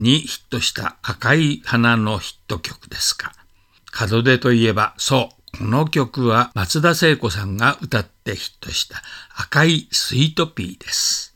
にヒットした赤い花のヒット曲ですか。門出といえば、そう、この曲は松田聖子さんが歌ってヒットした赤いスイートピーです。